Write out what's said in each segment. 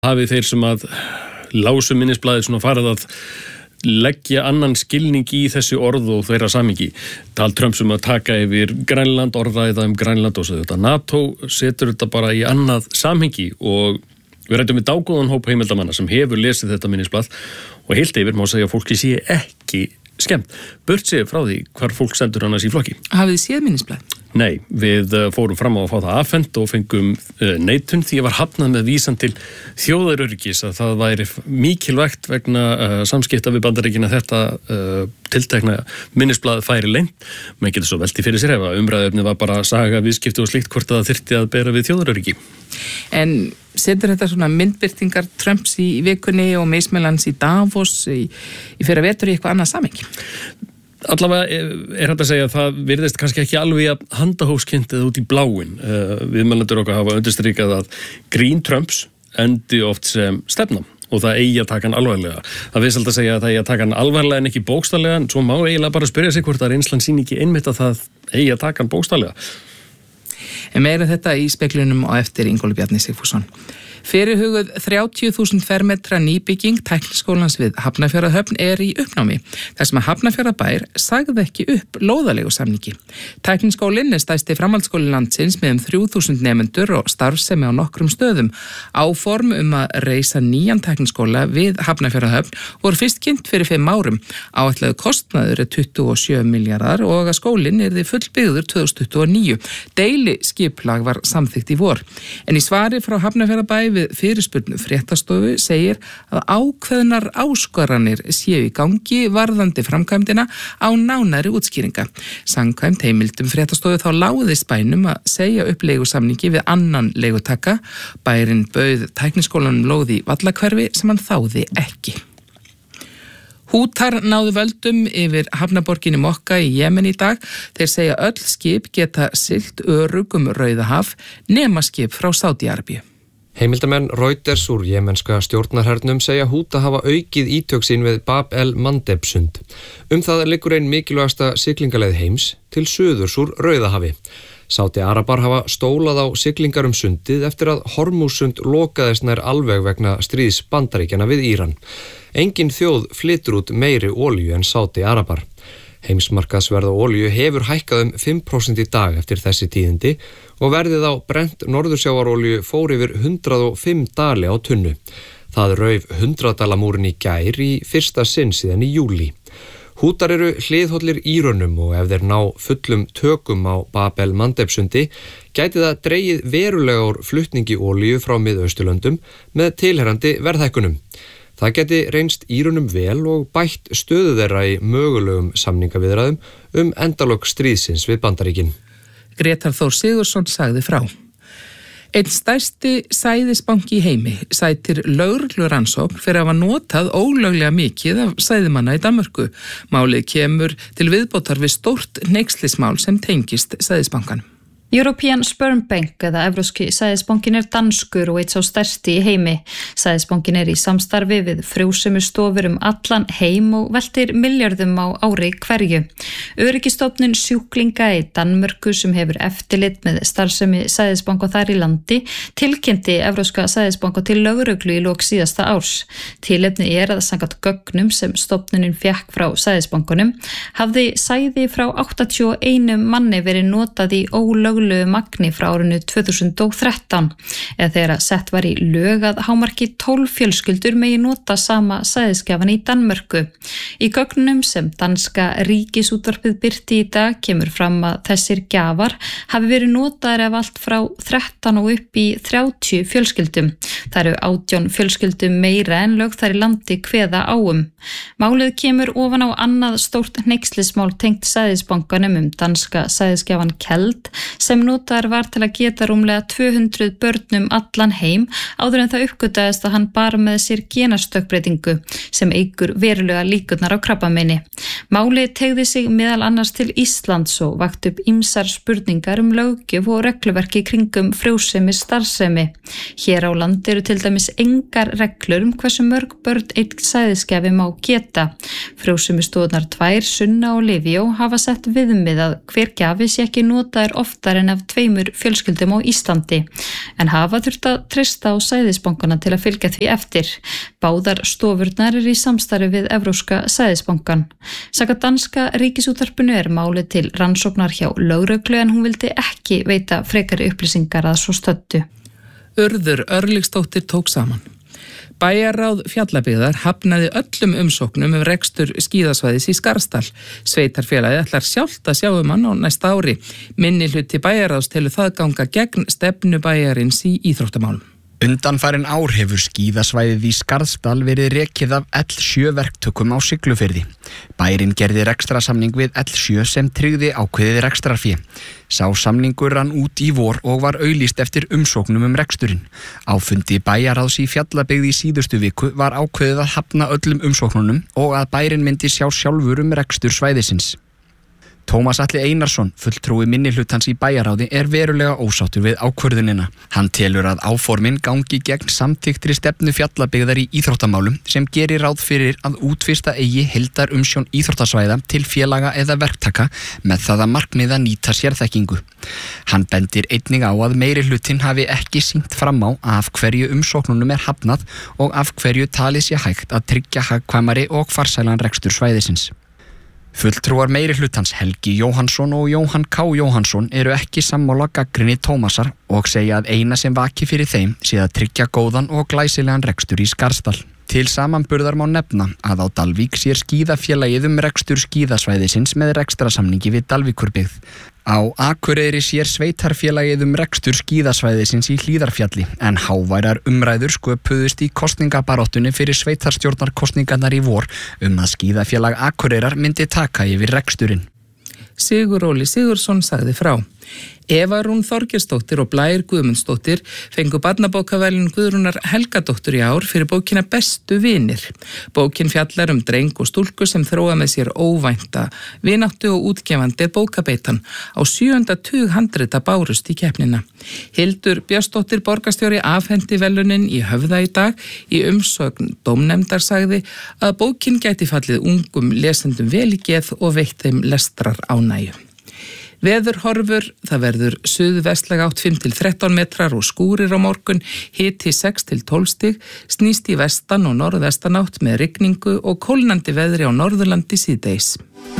hafi þeir sem að lásu minnisblaðið svona farið að leggja annan skilning í þessi orð og þeirra samhengi. Tal Trump sem að taka yfir Grænland, orðræða Grænland og svo þetta. NATO setur þetta bara í annað samhengi og við ræddum við dágóðan hóp heimildamanna sem hefur lesið þetta minnisblað og heilt yfir má segja að fólki sé ekki skemmt. Burt séu frá því hvar fólk sendur annars í flokki. Hafið þið séð minnisblað? Nei, við fórum fram á að fá það afhent og fengum neitun því að var hafnað með vísan til þjóðaröryggis að það væri mikilvægt vegna samskipta við Bandaríkin að þetta tiltekna minnisblað færi leynt. Menn getur svo velti fyrir sér ef að umræðuefni var bara saga, viðskipti og slíkt hvort að það þyrfti að bera við þjóðaröryggi. En setur þetta svona myndbirtingar Trumps í vikunni og mismælans í Davos í fyrra vetur í eitthvað annað samhengi? Allavega hægt að segja að það virðist kannski ekki alveg að handahófskindið út í bláin. Viðmælendur okkar hafa undirstrikað að grín Trumps endi oft sem stefna og það eigi að taka hann alvarlega. Það viðst að segja að það eigi að taka hann alvarlega en ekki bókstaflega, en svo má eiginlega bara spyrja sig hvort að reynslan sýni ekki einmitt að það eigi að taka hann bókstaflega. En meira þetta í speklunum á eftir Ingólfur Bjarni Sigfússon. Fyrirhuguð 30.000 fermetra nýbygging Tækniskólans við Hafnarfjarðarhöfn í uppnámi. Þar sem að Hafnarfjarðarbær sagði ekki upp lóðaleigusamningi. Tækniskólinn stærsti framhaldsskóli landsins með 3.000 nemendur og starfsemi á nokkrum stöðum. Áform að reisa nýjan tækniskóla við Hafnarfjarðarhöfn voru fyrst kynnt fyrir 5 árum. Áætlaður kostnaður 27 milljarðar og að skólinn yrði fullbyggður 2029. Deiliskipulag var samþykkt í vor. En í svari frá Hafnarfjarðarbær við fyrirspurnu Fréttastofu segir að ákveðnar áskoranir séu í gangi varðandi framkvæmdina á nánari útskýringa. Samkvæmt heimildum Fréttastofu þá láðist bænum að segja upp leigusamningi við annan leigutaka. Bærinn bauð Tækniskólanum lóð í Vallahverfi sem hann þáði ekki. Hútar náðu völdum yfir hafnaborginni Mokka í Jemen í dag. Þeir segja öll skip geta siglt örugg Rauðahaf nema skip frá Sádi-Arabíu. Heimildamenn Reuters úr jemenska stjórnarhernum segja Húta hafa aukið ítök sín við Bab el-Mandeb sund. Það liggur ein mikilvægasta siglingaleið heims til suðurs úr Rauðahafi. Sádi-Arabar hafa stólað á siglingar sundið eftir að Hormússund lokaðist nær alveg vegna stríðs Bandaríkjanna við Íran. Engin þjóð flytur út meiri olíu en Sádi-Arabar. Heimsmarkaðsverð á olíu hefur hækkað 5% í dag eftir þessi tíðindi og verðið á brent norðursjávarolíu fór yfir 105 dali á tunnu. Það rauf 100 dalamúrin í gær í fyrsta sinn síðan í júlí. Hútar eru hliðhollir Írönum og ef þeir ná fullum tökum á Bab el-Mandeb sundi gæti það dregið verulega úr flutningi olíu frá Miðausturlöndum með tilherrandi verðhækkunum. Það geti reynst Írönum vel og bætt stöðu þeirra í mögulegum samningaviðræðum endalok stríðsins við Bandaríkin. Grétar Þór Sigurðsson sagði frá. Einn stærsti sæðisbanki í heimi sætir lögreglurannsókn fyrir að hafa notað ólöglega mikið af sæðimanna í Danmörku. Málið kemur til viðbótar við stórt hneykslismál sem tengist sæðisbankanum. European Sperm Bank eða Evrópski sæðisbankin danskur og eitt sá stærsti í heimi. Sæðisbankin í samstarfi við frjósemustofur allan heim og veltir milljörðum á ári hverju. Öryggistofnun sjúklinga í Danmörku sem hefur eftirlit með starfsemi sæðisbanka þar í landi tilkynnti Evrópska sæðisbanka til lögreglu í lok síðasta árs. Tilefni að samkvæmt gögnum sem stofnunin fékk frá sæðisbankunum hafði sæði frá 81 manni verið notað í ólöglegu magni frá árinu 2013 eða þegar sett var í lög að hámarki 12 fjölskyldur megi nota sama sæðisgjafan í Danmörku. Í gögnum sem danska ríkisútvarpið birti í dag kemur fram að þessir gjafar hafi verið notaðir af allt frá 13 og upp í 30 fjölskyldum. Það eru 18 fjölskyldum meira en lög þar í landi kveða á Málið kemur ofan á annað stórt hneykslismál tengt sæðisbankanum danska sæðisgjafan Keld sem notaður var til að geta rúmlega 200 börnum allan heim áður en það uppgötaðist að hann bar með sér genastökkbreytingu sem eykur verulega líkurnar á krabbameini. Málið teygði sig meðal annars til Íslands og vakti upp ýmsar spurningar löggjöf og regluverki kringum frjósemi starfsemi. Hér á landi eru til dæmis engar reglur hversu mörg börn einn sæðisgjafi má geta. Frjósemistofurnar 2, Sunna og Livjó, hafa sett viðmið að hver gjafi sé ekki notaður oftar en af 2 fjölskyldum á Íslandi, en hafa þurft að treysta á Sæðisbankana til að fylgja því eftir. Báðar stofurnar í samstarfi við Evrópska Sæðisbankan. Samkvæmt danska ríkisútvarpinu málið til rannsóknar hjá lögreglu en hún vildi ekki veita frekari upplýsingar að svo stöddu. Urður Örlygsdóttir tók saman. Bæjarráð Fjallabyggðar hafnaði öllum umsóknum rekstur skíðasvæðis í Skarðsdal. Sveitarfélagið ætlar sjálft að sjá hann á næsta ári. Minnihluti bæjarráðs telur það ganga gegn stefnu bæjarins í íþróttamálum. Undanfarin ár hefur skíðasvæðið í Skarðsdal verið rekið af L7 verktökum á Siglufirði. Bærinn gerði rekstrarsamning við L7 sem tryggði ákveðið rekstrarfé. Sá samningur rann út í vor og var auglýst eftir umsóknum reksturinn. Á fundi bæjarráðs í Fjallabyggð í síðustu viku var ákveðið að hafna öllum umsóknunum og að bærinn myndi sjá sjálfur rekstur svæðisins. Tómas Atli Einarsson, fulltrúi minnihlutans í bæjarráði, verulega ósáttur við ákvörðunina. Hann telur að áformin gangi gegn samþykktri stefnu Fjallabyggðar í íþróttamálum sem gerir ráð fyrir að útvista eigi heildarumsjón íþróttasvæða til félaga eða verktaka með það að markmiða nýta sérþekkingu. Hann bendir einnig á að meirihlutinn hafi ekki sýnt fram á af hverju umsóknunum hafnað og af hverju talið sé hægt að tryggja hagkvæmari og farsælan rekstur svæðisins. Fulltrúar meirihlutans Helgi Jóhannsson og Jóhann K. Jóhannsson ekki sammála gagnrýni Tómasar og segja að eina sem vaki fyrir þeim sé að tryggja góðan og glæsilegan rekstur í Skarðsdal. Til samanburðar má nefna að á Dalvík sér skíðafélagið rekstur skíðasvæðisins með rekstrarsamningi við Dalvíkurbyggð. Á Akureyri sér sveitarfélagið rekstur skíðasvæðisins í Hlíðarfjalli en háværar umræður sköpuðust í kosningabaráttunni fyrir sveitarstjórnarkosningarnar í vor að skíðafélag Akureyrar myndi taka yfir reksturinn. Sigur Óli Sigurðsson sagði frá. Eva Rún Þorgeirsdóttir og Blær Guðmundsdóttir fengu barnabókaverðlaun Guðrúnar Helgadóttur í ár fyrir bókina Bestu vinir. Bókin fjallar dreng og stúlku sem þróa með sér óvænta vináttu og útgefandi bókabeitan. Á 7. tug handrita bárust í keppnina. Hildur Björnsdóttir borgarstjóri afhendi verðlaunin í Höfða í dag. Í umsögn dómnefndar sagði að bókin gæti fallið ungum lesendum vel í geð og veitt þeim lestrar ánægju. Veðurhorfur, það verður suðvestlæg átt 5-13 metrar og skúrir á morgun, hiti 6-12 stig, snýst í vestan og norðvestanátt með rigningu og kólnandi veðri á Norðurlandi síðdegis.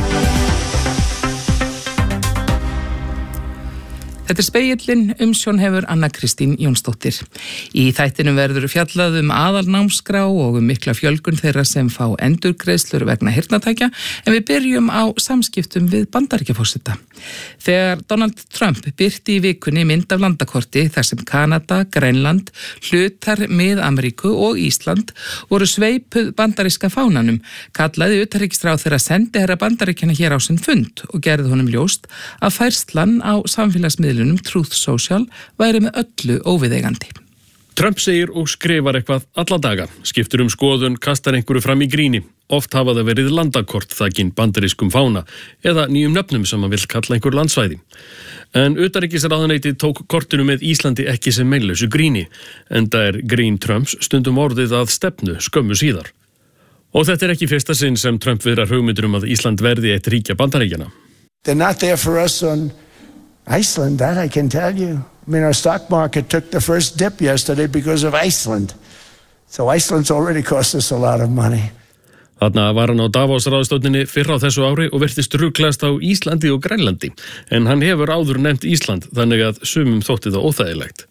Þetta Spegillinn, umsjón hefur Anna Kristín Jónsdóttir. Í þættinum verður fjallað aðalnámskrá og mikla fjölgun þeirra sem fá endurgreiðslur vegna heyrnartækja, en við byrjum á samskiptum við Bandaríkjaforseta. Þegar Donald Trump birti í vikunni mynd af landakorti þar sem Kanada, Grænland, hlutar Mið-Ameríku og Ísland voru sveipuð bandaríska fánanum, kallaði utanríkisráðherra sendiherra Bandaríkjanna hér á sinn fund og gerði honum ljóst að færslan á samfélagsmiðlunum Truth Social væri með öllu óviðeigandi. Trump segir og skrifar eitthvað alla daga, skiptur skoðun, kastar einhverju fram í gríni. Oft hafa það verið landakort þakin bandarískum fána eða nýjum nöfnum sem hann vill kalla einhver landsvæði. En utanríkisráðuneytið tók kortinu með Íslandi ekki sem meinlausu gríni, enda grín Trumps stundum orðið að stefnu skömmu síðar. Og þetta ekki fyrsta sinn sem Trump viðrar hugmyndir að Ísland verði eitt ríkja Bandaríkjanna. They're not there for us on Iceland, that I can tell you. I mean, our stock market took the first dip yesterday because of Iceland. So Iceland's already cost us a lot of money. Þarna var hann á Davos-ráðstofninni fyrr á þessu ári og virtist ruglast á Íslandi og Grænlandi, en hann hefur áður nefnt Ísland, þannig að sumum þótti það óþægilegt.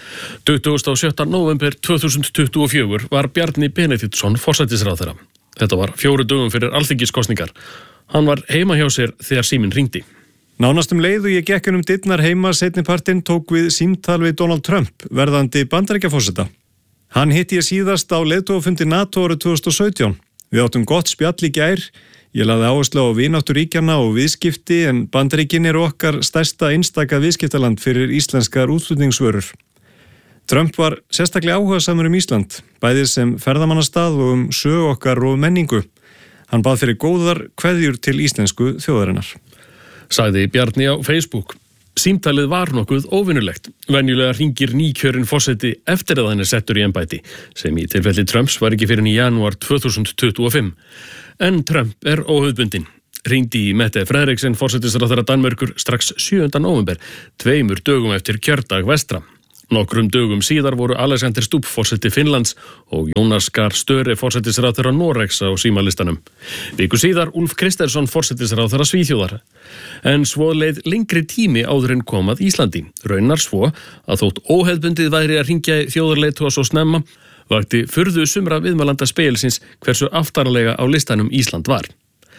27. nóvember 2024 var Bjarni Benediktsson forsætisráðherra. Þetta var 4 dögum fyrir alþingiskosningar. Hann var heima hjá sér þegar síminn hringdi. Nánast leiðu ég gekk dyrnar heima seinnipartinn tók við símtal við Donald Trump, verðandi Bandaríkjaforseta. Hann hitti ég síðast á leiðtogafundi NATO árið 2017. Við áttum gott spjall í gær. Ég lagði áherslu á vináttu ríkjanna og viðskipti en Bandaríkin okkar stærsta einstaka viðskiptaland fyrir íslenskar útflutningsvörur. Trump var sérstaklega áhugasamur Ísland, bæði sem ferðamannastað og sögu okkar og menningu. Hann bað fyrir góðar kveðjur til íslensku þjóðarinnar. Sagði Bjarni á Facebook. Símtalið var nokkuð óvinnulegt. Venjulega hringir nýkjörinn forseti eftir að hann settur í embætti, sem í tilfelli Trumps var ekki fyrir í janúar 2025. En Trump óhauðbundinn. hringdi í Mette Frederiksen, forsætisráðherra Danmerkur, strax 7. nóvember, 2 dögum eftir kjördag vestra. Nokkrum dögum síðar voru Alexander Stubb forseti Finnlands og Jonas Gahr Støre forsætisráðherra Noregs á símalistanum. Viku síðar Ulf Kristersson forsætisráðherra Svíþjóðar. En svo leið lengri tími áður en kom að Íslandi. Raunar svo að þótt óhefðbundið væri að hringja þjóðarleiðtoga svo snemma, vakti furðu sumra viðmælanda spegilsins hversu aftarlega á listanum Ísland var.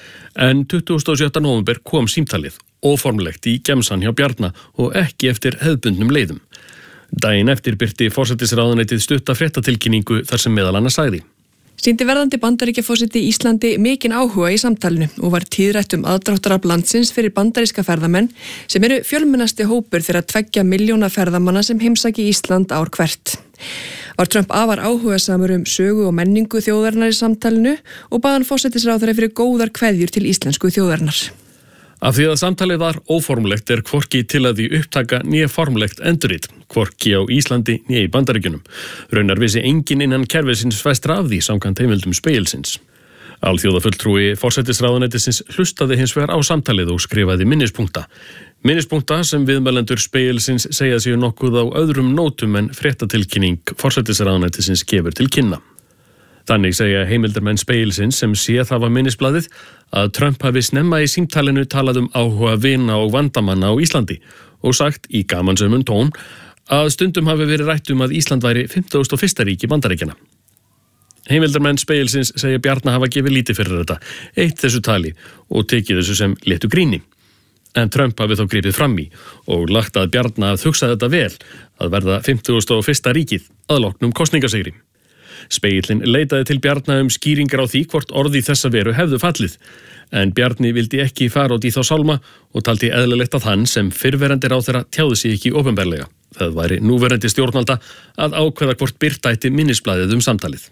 En 27. nóvember kom símtalið, óformlegt í gemsan hjá Bjarna og ekki eftir hefðbundnum leiðum. Daginn eftir birti forsætisráðuneytið stutta fréttatilkynningu þar sem meðal annars sagði. Sýndi verðandi Bandaríkjaforseti í Íslandi mikinn áhuga í samtalinu og var tíðrætt aðdráttarafl landsins fyrir bandaríska ferðamenn sem eru fjölmennasti hópur þeirra 2 milljóna ferðamanna sem heimsæki Ísland ár hvert. Var Trump afar áhugasamur sögu og menningu þjóðarinnar í samtalinu og bað hann forsætisráðherra fyrir góðar kveðjur til íslensku þjóðarinnar. Af því að samtalið var óformlegt hvorki til að því upptaka né formlegt endurrit, hvorki á Íslandi né í Bandaríkjunum. Raunar vissi enginn innan kerfisins vestra af því samkvæmt heimildum spegilsins. Alþjóðafulltrúi forsætisráðuneytisins hlustaði hins vegar á samtalið og skrifaði minnispunkta. Minnispunkta sem viðmælendur spegilsins segja séu nokkuð á öðrum nótum en fréttatilkynning forsætisráðuneytisins gefur til kynna. Þannig segja heimildarmenn spegilsins sem séð hafa minnisblaðið að Trump hafi snemma í símtalinu talað áhuga vina og vandamanna á Íslandi og sagt í gamansömum tón að stundum hafi verið rætt að Ísland væri 51. ríki Bandaríkjanna. Heimildarmenn spegilsins segja Bjarna hafa gefið lítið fyrir þetta, eitt þessu tali og tekið þessu sem léttu gríni. En Trump hafi þá gripið fram í og lagt að Bjarna að hugsa þetta vel að verða 51. ríkið að loknum kosningasigri. Spegillinn leitaði til Bjarna skýringar á því hvort orði þessa veru hefðu fallið, en Bjarni vildi ekki fara út í þá sálma og taldi eðlilegt að hann sem fyrrverandi ráðherra tjáði sig ekki opinberlega. Það væri núverandi stjórnvalda að ákveða hvort birta ætti minnisblaðið samtalið.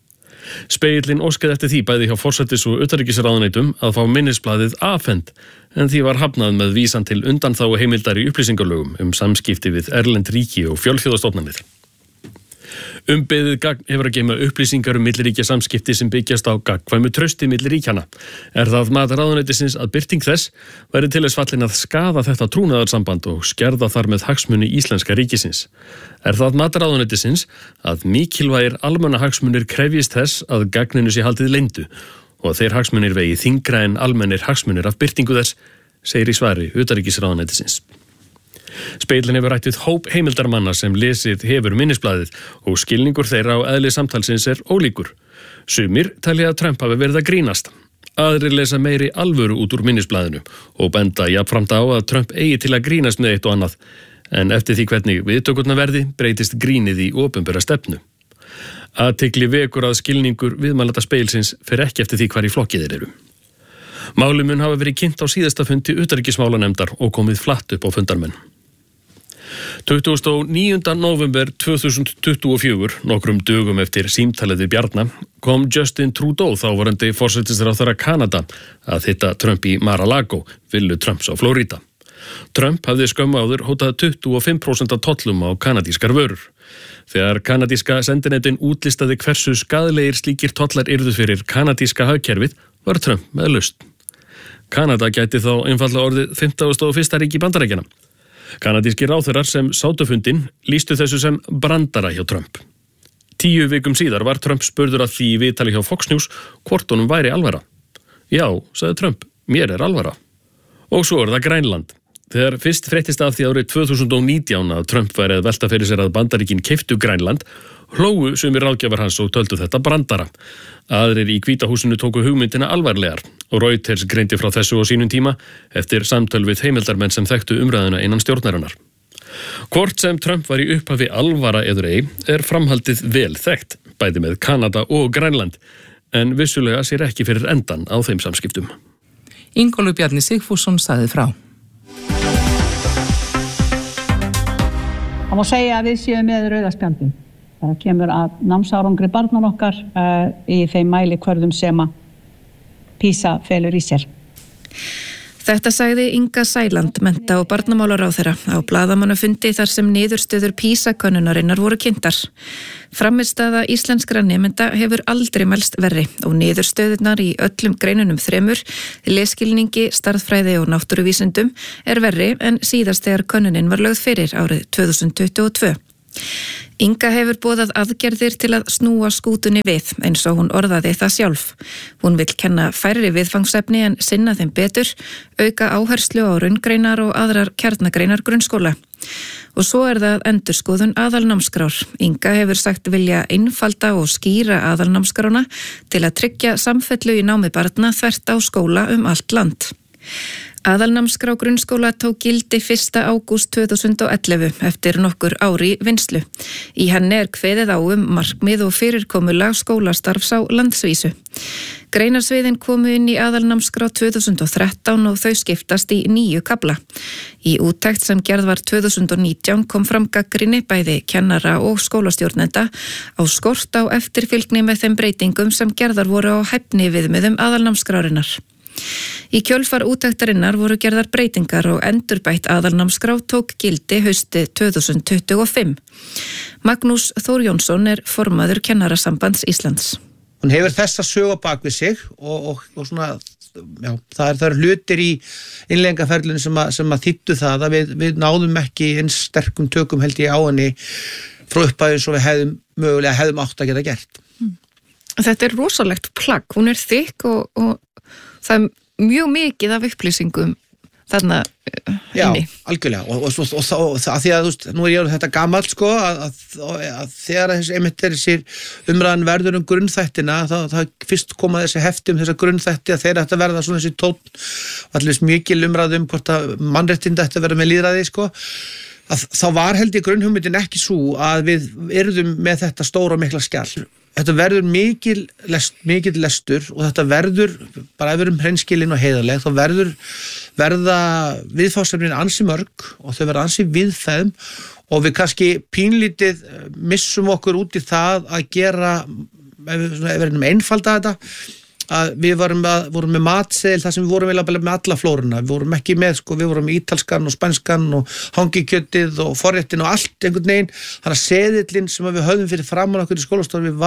Spegillinn óskaði eftir því bæði hjá forsætis- og utanríkisráðuneytum að fá minnisblaðið afhent, en því var hafnað með vísan til undanþágu heimildar í upplýsingalögum samskipti við erlend ríki og fjölþjóðastofnanir. Umbeðið gagn hefur að geyma upplýsingar milliríkja samskipti sem byggjast á gagnkvæmu trausti milliríkjanna. Það mat ráðuneytisins að birting þess væri til þess fallin að skaða þetta trúnaðarsamband og skerða þar með hagsmuni íslenska ríkisins. Það mat ráðuneytisins að mikilvægir almannahagsmunir krefjist þess að gagninu sé haldið leyndu og að þeir hagsmunir vegi þyngra en almennir hagsmunir af birtingu þess, segir í svari utanríkisráðuneytisins. Spegillinn hefur rætt við hóp heimildarmanna sem lesið hefur minnisblaðið og skilningur þeirra á eðli samtalsins ólíkur. Sumir telja að Trump hafi verið að grínast. Aðrir lesa meiri alvöru út úr minnisblaðinu og benda jafnframt á að Trump eigi til að grínast með eitt og annað. En eftir því hvernig viðtökurnar verði breytist grínið í opinbera stefnu. Athygli vekur að skilningur viðmælanda spegilsins fer ekki eftir því hvar í flokki þeir eru. Málið mun hafa verið kynnt á síðasta fundi utanríkismálanefndar og komið flatt upp á fundarmenn. 29. nóvember 2024, nokkrum dögum eftir símtalið við Bjarna, kom Justin Trudeau, þáverandi forsætisráðherra Kanada, að hitta Trump í Mar-a-Lago, villu Trumps á Flórída. Trump hafði skömmu áður hótað 25% tollum á kanadískar vörur. Þegar kanadíska sendinetin útlistaði hversu skaðlegir slíkir tollar yrðu fyrir kanadíska hagkerfið, var Trump með lausn. Kanada gæti þá einfaldlega orðið 51. ríki Bandaríkjanna. Kanadískir ráðherrar sem sátu fundinn lýstu þessu sem brandara hjá Trump. 10 vikum síðar var Trump spurður að því í viðtali hjá Fox News hvort honum væri alvara. Já, sagði Trump, mér alvara. Og svo það Grænland. Þegar fyrst fréttist af því árið 2019 að Trump væri að velta fyrir sér að Bandaríkin keyptu Grænland, hlógu sumir ráðgjafar hans og töldu þetta brandara. Aðrir í Hvíta húsinu tóku hugmyndina alvarlegar og Reuters greindi frá þessu á sínum tíma eftir samtöl við heimildarmenn sem þekktu umræðuna innan stjórnarinnar. Hvort sem Trump var í upphafi alvara eður ei framhaldið vel þekkt, bæði með Kanada og Grænland, en vissulega sér ekki fyrir endan á þeim samskiptum. Ingólfur Bjarni Sigfússon sagði frá. Það má segja að við séum með rauða spjaldið. Það kemur að námsárangri barnan okkar í þeim mælikvörðum sem að PISA felur í sér. Þetta sagði Inga Sæland, mennta- og barnamálaráðherra á blaðamannafundi þar sem niðurstöður PISA-könnunarinnar voru kynntar. Frammistaða íslenskra nemenda hefur aldrei mælst verri og niðurstöðurnar í öllum greinunum 3, lesskilningi, stærðfræði og náttúruvísindum verri en síðast þegar könnunin var lögð fyrir árið 2022. Inga hefur boðað aðgerðir til að snúa skútunni við, eins og hún orðaði það sjálf. Hún vill kenna færri viðfangsefni en sinna þeim betur, auka áherslu á raungreinar og aðrar kjarnagreinar grunnskóla. Og svo það endurskoðun aðalnámskrár. Inga hefur sagt vilja einfalda og skýra aðalnámskrána til að tryggja samfellu í námi barna þvert á skóla allt land. Aðalnámskrá grunnskóla tók gildi 1. ágúst 2011 eftir nokkur ári vinslu. Í henni kveðið á markmið og fyrirkomulag skólastarfs á landsvísu. Greinarsviðin komu inn í aðalnámskrá 2013 og þau skiptast í 9 kafla. Í úttekt sem gerð var 2019 kom fram gagnrýni bæði kennara og skólastjórnenda á skort á eftirfylgni með þeim breytingum sem gerðar voru á hæfni viðmiðum aðalnámskrárinnar. Í kjölfar úttektarinnar voru gerðar breytingar og endurbætt aðalnámskrá tók gildi haustið 2025. Magnús Þór Jónsson formaður Kennarasambands Íslands. Hún hefur þessa sögu bak við sig og svona, já, það er hlutir í innleiðingarferlinu sem að þýddu það að við náðum ekki eins sterkum tökum held ég á henni frá upphæðu svo við hefðum átt að geta gert. Þetta rosalegt plagg, hún þykk og það mjög mikið af upplýsingum þarna inni. Já, algjörlega og því að þú veist, nú ég þetta gamall sko að þegar þessir umræðan verður grunnþættina það fyrst koma þessi hefti þessa grunnþætti að þeir ætti að verða svona þessi tónn allir mikil umræð hvort að mannréttinda ætti að verða með lýðræði sko að þá var held ég grunnhugmyndin ekki svo að við yrðum með þetta stóra og mikla skjal. Þetta verður mikill lestur og þetta verður, bara ef við erum hreinskilin og heiðarleg, þá verða viðfangsefnin ansi mörg og þau verða ansi viðfeðm og við kannski pínlítið missum okkur út í það að gera, ef við erum einfalda þetta, að við vorum með matseðil þar sem við vorum með alla flóruna, við vorum ekki með sko, við vorum með ítalskan og spænskan og hangikjötið og forréttin og allt einhvern veginn, þannig að seðillinn sem við höfðum fyrir framan okkur í skólastofu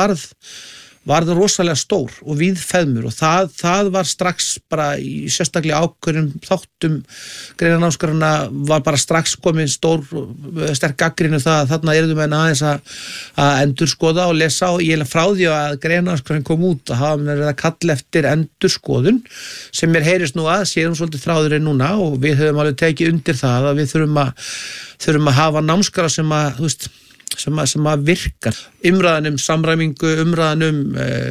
varð rosalega stór og víðfeðmur og það var strax bara í sérstaklega ákveðnum þáttum greinanámskránna var bara strax komin stór sterk gagnrýni það að þarna yrðum við aðeins að endurskoða og lesa og ég frá því að greinanámskránin kom út að hafa verið að kalla eftir endurskoðun sem heyrist nú að séum svolítið þráðurinn núna og við höfum alveg tekið undir það að við þurfum að hafa námskrá sem að, þú veist, sem að virkar. Umræðan samræmingu, umræðan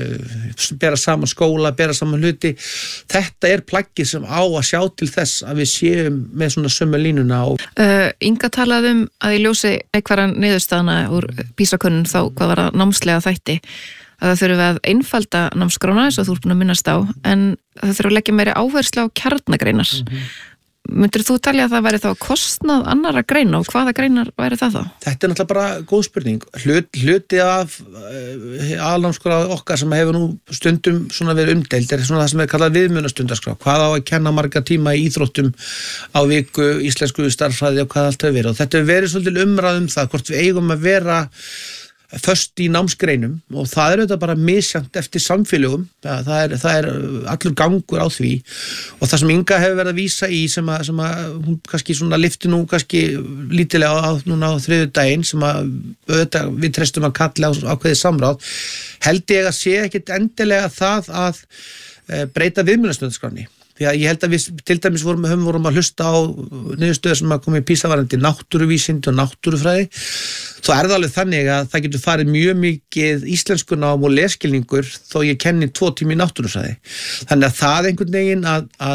bera saman skóla, bera saman hluti. Þetta plaggið sem á að sjá til þess að við séum með svona sömu línuna. Inga talaði að í ljósi einhverja niðurstaðana úr PISA-könnun þá hvað var að námslega þætti að það þurfum að einfalda námskrána eins og þú búin að minnast á en það þurfum að leggja meiri áherslu á kjarnagreinar. Myndir þú talja að það væri þá kostnað annara greina og hvaða greinar væri það þá? Þetta náttúrulega bara góð spurning. Hluti af aðalnámskrá okkar sem hefur nú stundum svona verið umdeild svona það sem kallað viðmunastundarskrá. Hvað á að kenna marga tíma í íþróttum á viku, íslensku starffræði og hvað allt hefur verið. Og þetta hefur verið svolítið umræðum það hvort við eigum að vera föst í námsgreinum og það auðvitað bara misjant eftir samfélögum það er allur gangur á því og það sem Inga hefur verið að vísa í sem að hún kannski svona lyfti nú kannski lítilega núna á þriðjudaginn sem að auðvitað við treystum að kalla á ákveðið samráð held ég að sé ekkit endilega það að breyta viðmunastundarskránni. Því að ég held að við til dæmis vorum að hlusta á niðurstöður sem að koma í PISA-varandi náttúruvísindi og náttúrufræði. Þá það alveg þannig að það getur farið mjög mikið íslenskunám og lesskilningur þó ég kenni 2 tíma í náttúrufræði. Þannig að það einhvern veginn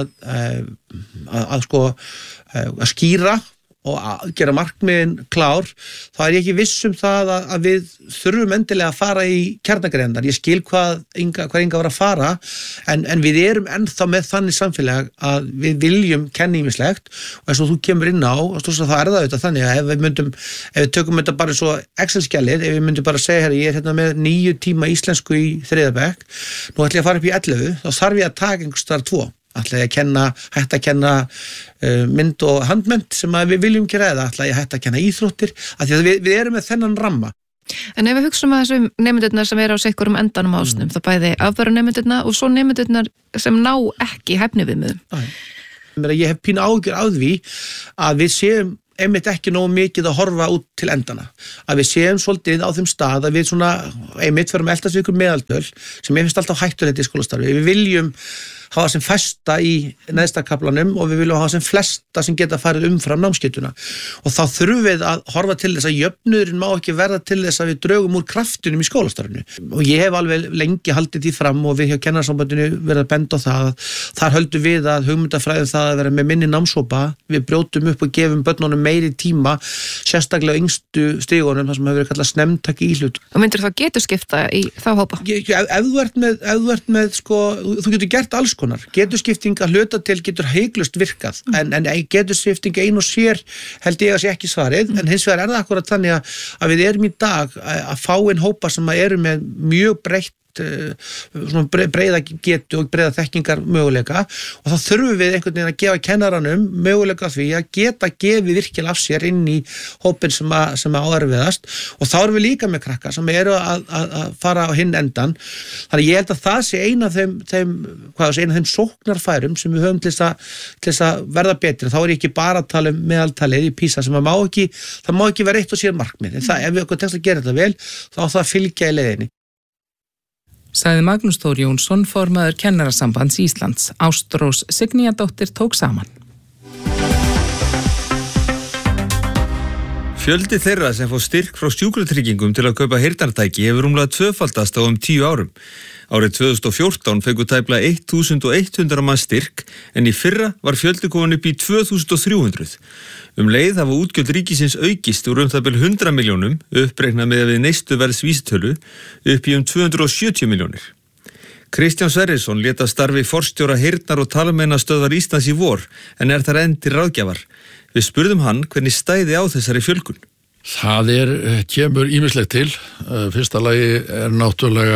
að skýra og að gera markmiðin klár, þá ég ekki viss það að við þurfum endilega að fara í kjarnagreinar. Ég skil hvað Inga var að fara, en við erum ennþá með þannig samfélag að við viljum kenna ýmislegt og eins og þú kemur inn á, þá það auðvitað þannig að ef við tökum þetta bara svo Excel-skjalið, ef við myndum bara segja, ég hérna með 9 tíma íslensku í 3. bekk, nú ætlum ég að fara upp í 11, þá þarf ég að taka einhvers staðar 2. Ætla ég að hætta að kenna mynd og handmennt sem að við viljum gera eða ætla ég að hætta að kenna íþróttir af því að við erum með þennan ramma. En ef við hugsaum að þessum nemendurnar sem eru á sikkurum endanum ásnum, þá bæði afbæra nemendurnar og svo nemendurnar sem ná ekki hæfniviðmiðum. Ég hef pínu áhyggjur á því að við séum einmitt ekki nógu mikið að horfa út til endana. Að við séum svolítið á þeim stað að við svona einmitt förum eltast við ykkur meðaltöl sem ég finnst alltaf hættulegt í skólastarfi. Við viljum hafa sem fæsta í neðsta kaflanum og við viljum hafa sem flesta sem geta farið umfram námskeituna. Og þá þurfum við að horfa til þess að jöfnurinn má ekki verða til þess að við draugum úr kraftinum í skólastarfinu. Og ég hef alveg lengi haldið því fram og við hjá Kennarasambandinu verið að benda á það. Þar höldum við að hugmyndafræðin það að vera með minni námshópa. Við brjótum upp og gefum börnunum meiri tíma, sérstaklega yngstu stigunum, það sem hefur verið kallað snemntaki íhlut. Og myndir þá getuskipta í þá hópa? Ef þú ert með sko, þú getur gert alls konar. Getuskipting að hluta til getur heiklust virkað, en getuskipting ein og sér held ég að sé ekki svarið, en hins vegar er það akkurat þannig að við erum í dag að fá inn hópa sem eru með mjög breytt svona breiða getu og breiða þekkingar möguleika og þá þurfum við einhvern veginn að gefa kennaranum möguleika því að geta gefið virkilega af sér inn í hópin sem að áerfiðast og þá erum við líka með krakka sem eru að fara á hinn endan þannig ég held að það sé eina af þeim sóknarfærum sem við höfum til þess að verða betri þá er ég ekki bara að tala um meðaltalið í PISA sem það má ekki vera eitt og sér markmið en ef við okkur tekst að gera þetta vel þá á það að fylgja í leiðinni. Sagði Magnús Þór Jónsson, formaður Kennarasambands Íslands. Ástrós Signíadóttir tók saman. Fjöldi þeirra sem fá styrk frá sjúkratryggingum til að kaupa heyrnartæki hefur rúmlega tvöfaldast á 10 árum. Árið 2014 fengu tæplega 1100 mann styrk en í fyrra var fjöldi komin upp í 2300. Leið hafa útgjöld ríkisins aukist úr það bil 100 milljónum, uppreiknað með við neysluverðsvísitölu, upp í 270 milljónir. Kristján Sverrisson lét að starfi forstjóra heyrnar- og talmeinastöðvar Íslands í vor, en þar enn til ráðgjafar. Við spurðum hann hvernig stæði á þessari fjölgun. Það kemur ýmislegt til. Fyrsta lagi náttúrulega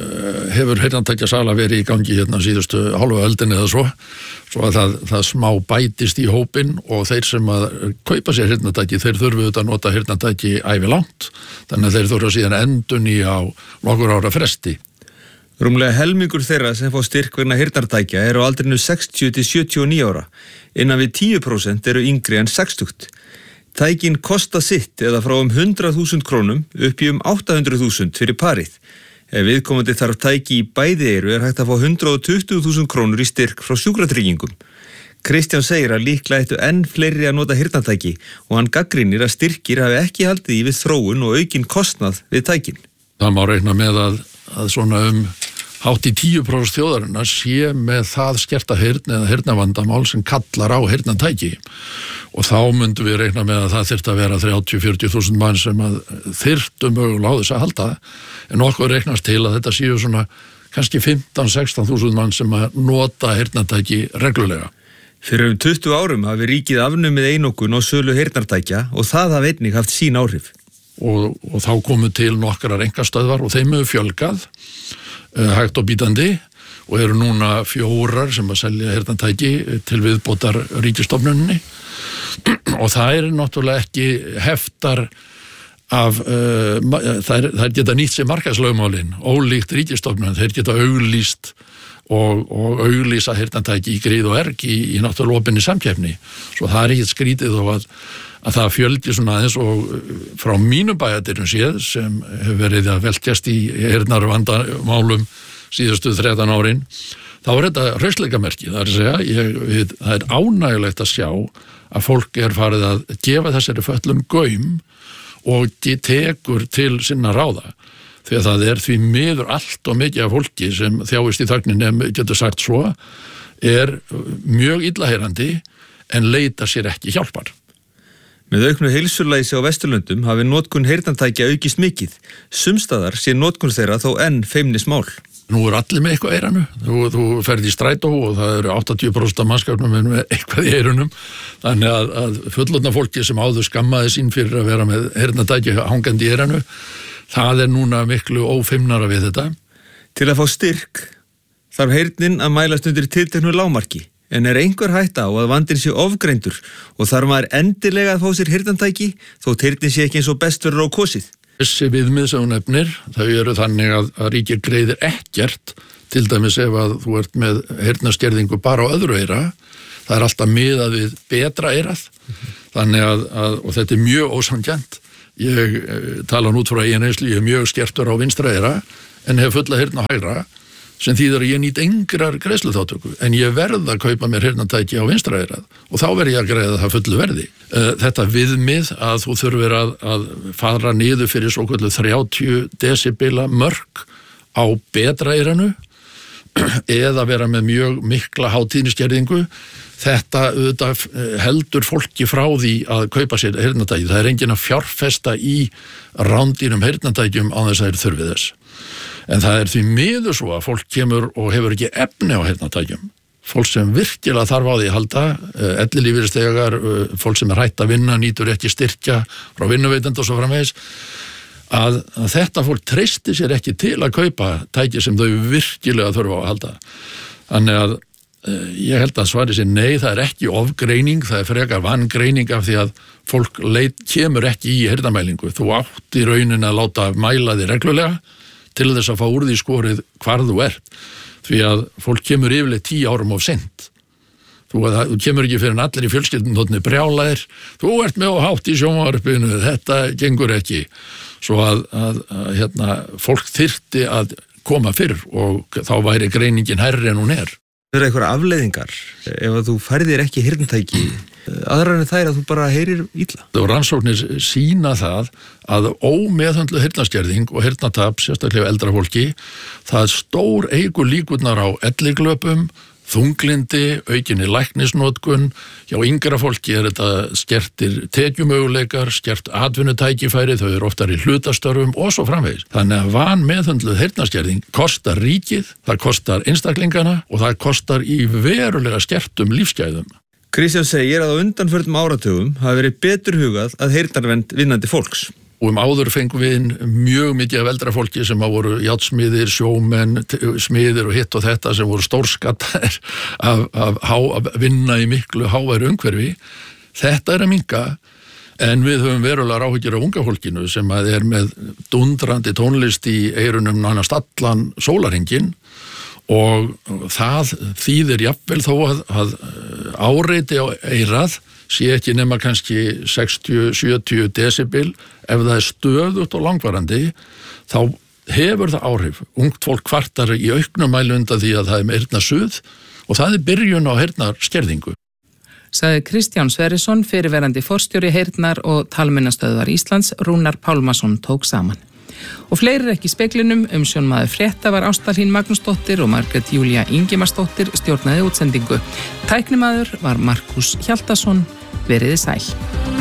hefur heyrnartækjasala verið í gangi hérna síðustu hálfu öldinni eða svo að það smá bætist í hópinn og þeir sem að kaupa sér heyrnartæki, þeir þurfu að nota heyrnartæki ævilangt, þannig að þeir þurfa síðan endurnýja á nokkur ára fresti. Rúmlega helmingur þeirra sem fá styrk vegna heyrnartækja eru á aldrinu 60 til 79 ára. Innan við 10% eru yngri en 60. Tækin kosta sitt eða frá 100.000 krónum upp í 800.000 fyrir parið. Ef viðkomandi þarf tæki í bæði eyru hægt að fá 120.000 krónur í styrk frá sjúkratryggingum. Kristján segir að líklega ættu enn fleiri að nota heyrnartæki og hann gagnrýnir að styrkir hafi ekki haldið í við þróun og aukinn kostnað við tækin. Það má reikna með að svona hátt í 10% þjóðarinnar sé með það skerta heyrn eða heyrnarvandamál sem kallar á heyrnartæki og þá myndum við reikna með að það þyrfti að vera 30-40.000 mann sem að þyrftu mögulega á þess að halda en okkur reiknast til að þetta séu svona kannski 15-16.000 mann sem að nota heyrnartæki reglulega. Fyrir 20 árum hafi ríkið afnumið einokun og sölu heyrnartækja og það hafi einnig haft sín áhrif. Og þá komu til nokkrar einkastöðvar og þeim hefur fjölgað hægt og bítandi og eru núna 4 sem að selja heyrnartæki til viðbótar ríkisstofnuninni og það náttúrulega ekki heftar af, þær geta nýtt sér markaðslögmálin, ólíkt ríkisstofnun, þeir geta auglýst og auglýsa heyrnartæki í gríð og erg í náttúrulega opinni samkeppni, svo það ekkert skrítið og að það fjöldi svona aðeins og frá mínum bæjardyrum séð sem hefur verið að velkjast í heyrnarvandamálum síðustu 13 árin, þá þetta hraustleikamerki, það að segja, það ánægulegt að sjá að fólk farið að gefa þessari föllum gaum og tekur til sinna ráða, því að það því miður allt og mikið af fólki sem þjáist í þögninni, getur sagt svo, mjög illaheyrandi en leita sér ekki hjálpar. Með auknu heilsulæsi á Vesturlöndum hafi notkun heyrnartækja aukist mikið. Sumstaðar sé notkun þeirra þó enn feimnismál. Nú allir með eitthvað í eyranu. Þú ferð í strætó og það eru 80% af mannskapnum með eitthvað í eyrunum. Þannig að fullorðna fólki sem áður skammaði sín fyrir að vera með heyrnartæki hangandi í eyranu, það núna miklu ófeimnara við þetta. Til að fá styrk þarf heyrnin að mælast undir tilteknu lágmarki, en er einhver hætta á að vandinn sé ofgreindur og þarf maður endilega að fá sér heyrnartæki þótt heyrnin sé ekki eins og best verður á kosið. Þessi viðmið sem hún nefnir, þau eru þannig að ríkið greiðir ekkert, til dæmis ef að þú ert með heyrnarskerðingu bara á öðru eyra, það er alltaf miðað við betra eyrað, þannig að og þetta er mjög ósanngjarnt. Ég tala út frá eigin reynslu, ég er mjög skertur á vinstra eyra en hef fulla heyrn á hægra, sem þýðir að ég nýt engrar greiðsluþátttöku, en ég verð að kaupa mér heyrnartæki á vinstra eyrað og þá verð ég að greiða það fullu verði. Þetta viðmið að þú þurfir að fara niður fyrir svoköldu 30 desibela mörk á betra eyranu eða vera með mjög mikla hátíðniskerðingu, þetta auðvitað heldur fólki frá því að kaupa sér heyrnartæki. Það er enginn að fjárfesta í rándýrum heyrnartækjum á þess að þeir þurfi þess. En það er því miður svo að fólk kemur og hefur ekki efni á heyrnartækjum. Fólk sem virkilega þarf á því að halda, ellilífeyrisþegar, fólk sem er hætt að vinna, nýtur ekki styrkja frá vinnuveitanda og svo framvegis, að þetta fólk treystir sér ekki til að kaupa tæki sem þau virkilega þurfa á að halda. Þannig að ég held að svari sér nei, það er ekki ofgreining, það er frekar vangreining af því að fólk kemur ekki í heyrnarmælingu. Þú átt í raunin að láta mæla þig reglulega til þess að fá úr því skorið hvar þú ert, því að fólk kemur yfirleitt 10 árum of seint. Þú kemur ekki fyrir en allir í fjölskyldunni brjálaðir, þú ert með og hátt í sjónvarpinu, þetta gengur ekki. Svo að fólk þyrfti að koma fyrr og þá væri greiningin hærri en hún er. Það eru eitthvað afleiðingar ef að þú færðir ekki heyrnartæki, aðrar en það er að þú bara heyrir illa. Og rannsóknir sýna það að ómeðhöndluð heyrnarskerðing og heyrnartap, sérstaklega eldra fólki, það stór eykur líkurnar á elliglöpum, þunglindi, aukinni læknisnotkun, hjá yngra fólki er þetta skertir tekjumöguleikar, skert atvinnutækifæri, þau eru oftar í hlutastörfum og svo framvegis. Þannig að vanmeðhöndluð heyrnarskerðing kostar ríkið, það kostar einstaklingana og það kostar í verulega skertum lífsgæðum. Kristján segir að á undanförnum áratugum hafi verið betur hugað að heyrnarvernd vinnandi fólks. Og áður fengum við inn mjög mikið af eldra fólki sem voru járnsmiðir, sjómenn, smiðir og hitt og þetta sem voru stórskattar að vinna í miklu háværu umhverfi. Þetta er að minnka, en við höfum verulega áhyggjur af unga fólkinu sem að er með dundrandi tónlist í eyrunum nánast allan sólarhringinn og það þýðir jafnvel þó að áreiti á eyrað sé ekki nema kannski 60-70 desibel. Ef það er stöðugt og langvarandi, þá hefur það áhrif. Ungt fólk kvartar í auknum mæli undan því að það er með heyrnarsuð og það er byrjun á heyrnarskerðingu. Sagði Kristján Sverrisson, fyrirverandi forstjóri heyrnar og talmennastöðvar Íslands, Rúnar Pálmason tók saman. Og fleiri ekki í speglinum, umsjónmaður frétta var Ásta Hlín Magnúsdóttir og Margrét Júlía Ingimarsdóttir stjórnaði útsendingu. Tæknimaður var Markus Hjaltason. Veriði sæl.